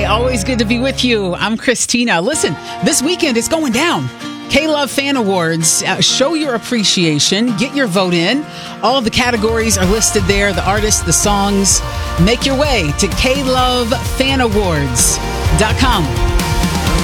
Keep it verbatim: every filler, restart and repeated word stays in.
Hey, always good to be with you. I'm Christina. Listen, this weekend it's going down. K-Love Fan Awards. Uh, show your appreciation. Get your vote in. All of the categories are listed there. The artists, the songs. Make your way to K Love Fan Awards dot com.